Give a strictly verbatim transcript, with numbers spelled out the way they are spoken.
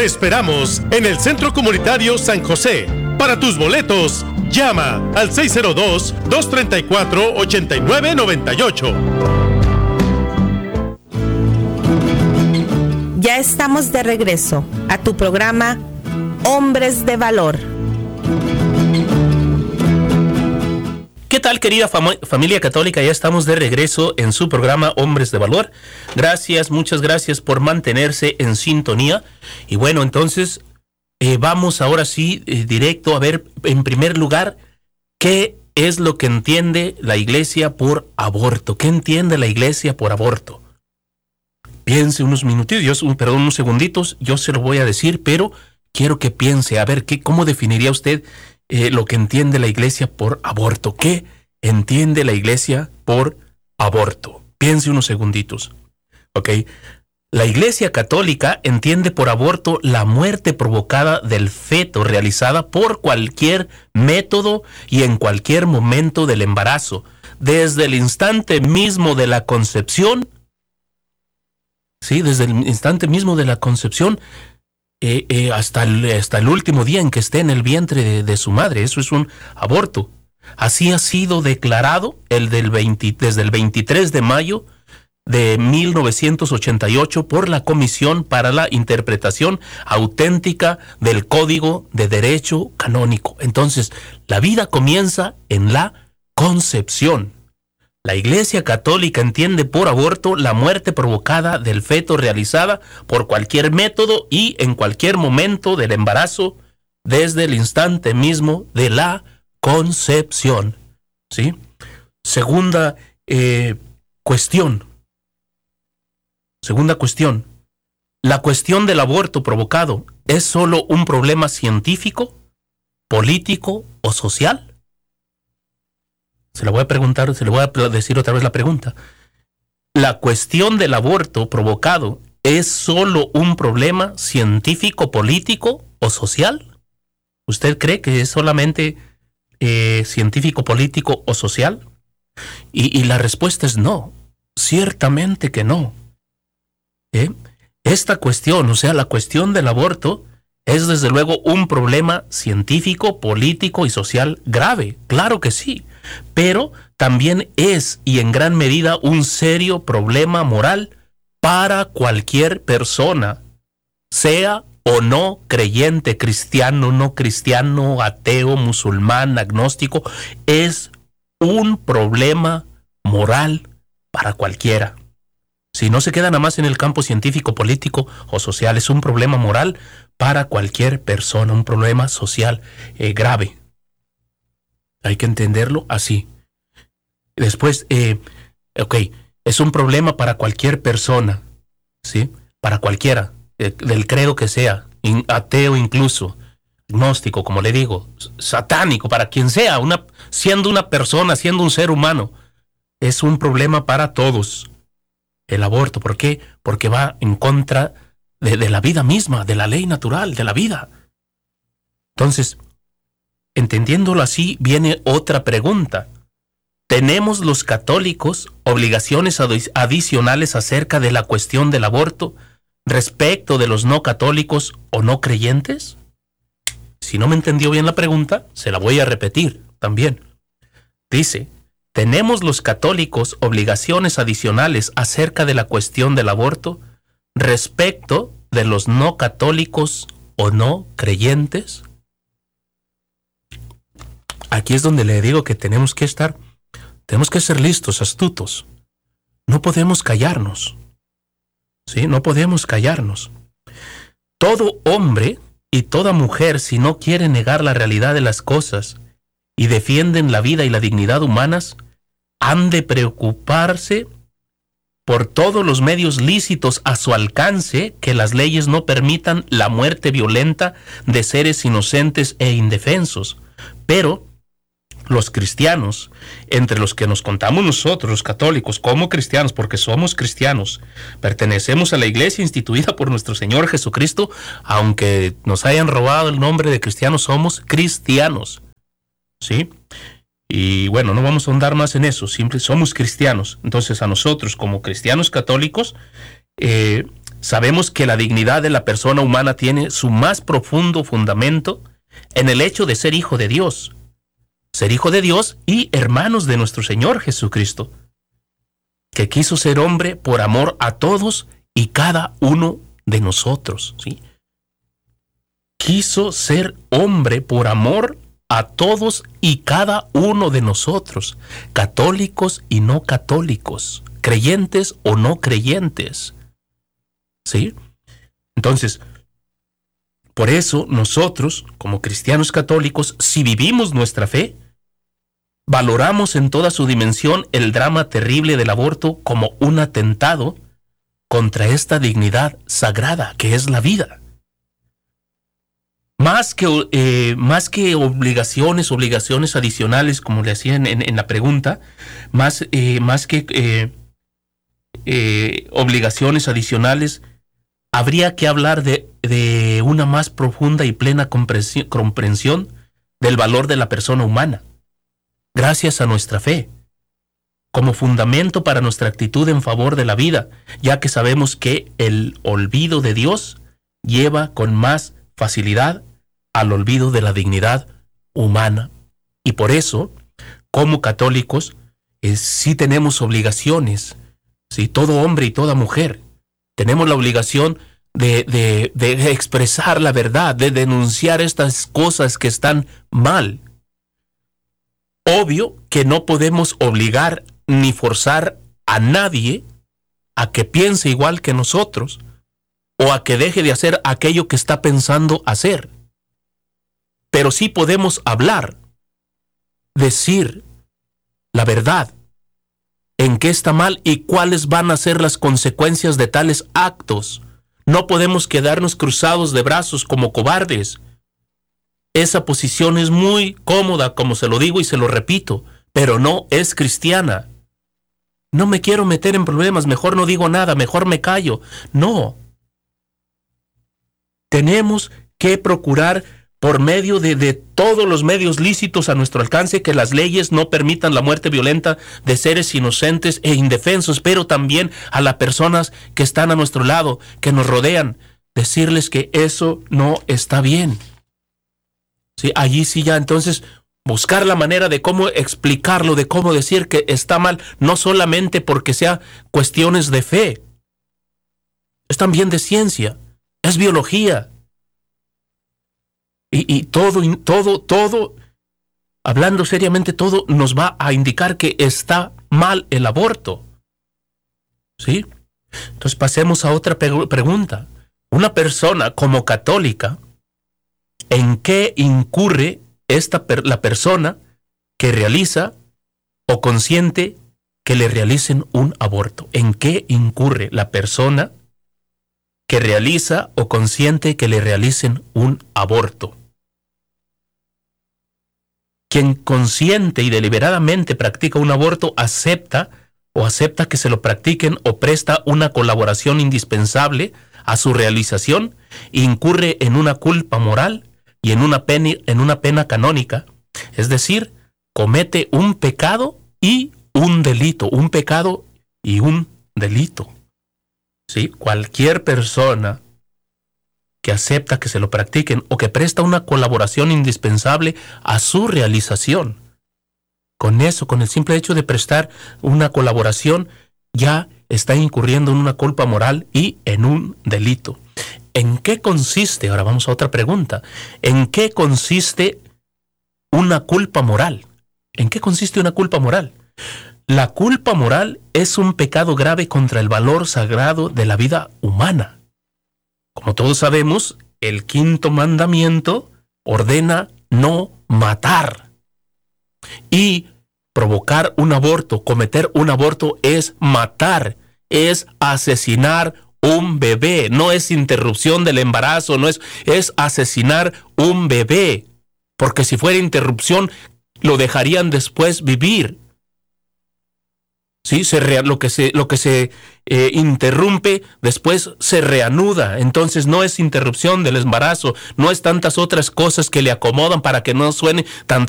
Te esperamos en el Centro Comunitario San José. Para tus boletos, llama al seis cero dos, dos tres cuatro, ocho nueve nueve ocho. Ya estamos de regreso a tu programa Hombres de Valor. ¿Qué tal, querida fam- familia católica? Ya estamos de regreso en su programa Hombres de Valor. Gracias, muchas gracias por mantenerse en sintonía. Y bueno, entonces eh, vamos ahora sí eh, directo a ver, en primer lugar, qué es lo que entiende la Iglesia por aborto. ¿Qué entiende la Iglesia por aborto? Piense unos minutitos, un, perdón, unos segunditos, yo se lo voy a decir, pero quiero que piense, a ver, ¿qué, ¿cómo definiría usted Eh, lo que entiende la Iglesia por aborto? ¿Qué entiende la Iglesia por aborto? Piense unos segunditos. Ok. La Iglesia Católica entiende por aborto la muerte provocada del feto realizada por cualquier método y en cualquier momento del embarazo, desde el instante mismo de la concepción. Sí, desde el instante mismo de la concepción. Eh, eh, hasta, el, hasta el último día en que esté en el vientre de, de su madre. Eso es un aborto. Así ha sido declarado el del veinte, desde el veintitrés de mayo de mil novecientos ochenta y ocho por la Comisión para la Interpretación Auténtica del Código de Derecho Canónico. Entonces, la vida comienza en la concepción. La Iglesia Católica entiende por aborto la muerte provocada del feto realizada por cualquier método y en cualquier momento del embarazo, desde el instante mismo de la concepción. ¿Sí? Segunda eh, cuestión. Segunda cuestión. ¿La cuestión del aborto provocado es solo un problema científico, político o social? Se le voy a preguntar, se le voy a decir otra vez la pregunta. ¿La cuestión del aborto provocado es solo un problema científico, político o social? ¿Usted cree que es solamente eh, científico, político o social? Y, y la respuesta es no. Ciertamente que no. ¿Eh? Esta cuestión, o sea, la cuestión del aborto, es desde luego un problema científico, político y social grave. Claro que sí. Pero también es, y en gran medida, un serio problema moral para cualquier persona, sea o no creyente, cristiano, no cristiano, ateo, musulmán, agnóstico. Es un problema moral para cualquiera. Si no se queda nada más en el campo científico, político o social, es un problema moral para cualquier persona, un problema social eh, grave. Hay que entenderlo así. Después, eh, ok, es un problema para cualquier persona, ¿sí? Para cualquiera, eh, del credo que sea, in, ateo incluso, agnóstico, como le digo, satánico, para quien sea, una, siendo una persona, siendo un ser humano. Es un problema para todos. El aborto, ¿por qué? Porque va en contra de, de la vida misma, de la ley natural, de la vida. Entonces, entendiéndolo así, viene otra pregunta. ¿Tenemos los católicos obligaciones adi- adicionales acerca de la cuestión del aborto respecto de los no católicos o no creyentes? Si no me entendió bien la pregunta, se la voy a repetir también. Dice, ¿tenemos los católicos obligaciones adicionales acerca de la cuestión del aborto respecto de los no católicos o no creyentes? Aquí es donde le digo que tenemos que estar, tenemos que ser listos, astutos. No podemos callarnos. ¿Sí? No podemos callarnos. Todo hombre y toda mujer, si no quiere negar la realidad de las cosas y defienden la vida y la dignidad humanas, han de preocuparse por todos los medios lícitos a su alcance que las leyes no permitan la muerte violenta de seres inocentes e indefensos. Pero los cristianos, entre los que nos contamos nosotros, los católicos, como cristianos, porque somos cristianos, pertenecemos a la iglesia instituida por nuestro Señor Jesucristo, aunque nos hayan robado el nombre de cristianos, somos cristianos, ¿sí? Y bueno, no vamos a ahondar más en eso, simple, somos cristianos. Entonces a nosotros, como cristianos católicos, eh, Sabemos que la dignidad de la persona humana tiene su más profundo fundamento en el hecho de ser hijo de Dios. Ser hijo de Dios y hermanos de nuestro Señor Jesucristo, que quiso ser hombre por amor a todos y cada uno de nosotros, ¿sí? Quiso ser hombre por amor a todos y cada uno de nosotros, católicos y no católicos, creyentes o no creyentes, ¿sí? Entonces, por eso nosotros, como cristianos católicos, si vivimos nuestra fe, valoramos en toda su dimensión el drama terrible del aborto como un atentado contra esta dignidad sagrada que es la vida. Más que, eh, más que obligaciones, obligaciones adicionales, como le hacían en, en la pregunta, más, eh, más que eh, eh, obligaciones adicionales, habría que hablar de, de una más profunda y plena comprensión, comprensión del valor de la persona humana, gracias a nuestra fe, como fundamento para nuestra actitud en favor de la vida, ya que sabemos que el olvido de Dios lleva con más facilidad al olvido de la dignidad humana. Y por eso, como católicos, eh, sí tenemos obligaciones, ¿sí? Todo hombre y toda mujer, tenemos la obligación de, de, de expresar la verdad, de denunciar estas cosas que están mal. Obvio que no podemos obligar ni forzar a nadie a que piense igual que nosotros o a que deje de hacer aquello que está pensando hacer. Pero sí podemos hablar, decir la verdad, en qué está mal y cuáles van a ser las consecuencias de tales actos. No podemos quedarnos cruzados de brazos como cobardes. Esa posición es muy cómoda, como se lo digo y se lo repito, pero no es cristiana. No me quiero meter en problemas, mejor no digo nada, mejor me callo. No. Tenemos que procurar por medio de, de todos los medios lícitos a nuestro alcance que las leyes no permitan la muerte violenta de seres inocentes e indefensos, pero también a las personas que están a nuestro lado, que nos rodean, decirles que eso no está bien. Sí, allí sí ya entonces buscar la manera de cómo explicarlo, de cómo decir que está mal, no solamente porque sea cuestiones de fe, es también de ciencia, es biología. Y, y todo, todo, todo, hablando seriamente, todo nos va a indicar que está mal el aborto. ¿Sí? Entonces pasemos a otra pe- pregunta. Una persona como católica, ¿en qué incurre esta per- la persona que realiza o consiente que le realicen un aborto? ¿En qué incurre la persona que realiza o consiente que le realicen un aborto? Quien consciente y deliberadamente practica un aborto acepta o acepta que se lo practiquen o presta una colaboración indispensable a su realización, incurre en una culpa moral y en una pena, en una pena canónica, es decir, comete un pecado y un delito, un pecado y un delito. ¿Sí? Cualquier persona que acepta que se lo practiquen o que presta una colaboración indispensable a su realización. Con eso, con el simple hecho de prestar una colaboración, ya está incurriendo en una culpa moral y en un delito. ¿En qué consiste? Ahora vamos a otra pregunta. ¿En qué consiste una culpa moral? ¿En qué consiste una culpa moral? La culpa moral es un pecado grave contra el valor sagrado de la vida humana. Como todos sabemos, el quinto mandamiento ordena no matar. Y provocar un aborto, cometer un aborto es matar, es asesinar un bebé. No es interrupción del embarazo, no es, es asesinar un bebé. Porque si fuera interrupción, lo dejarían después vivir. ¿Sí? Se rea, lo que se, lo que se eh, interrumpe después se reanuda. Entonces no es interrupción del embarazo, no es tantas otras cosas que le acomodan para que no suene tan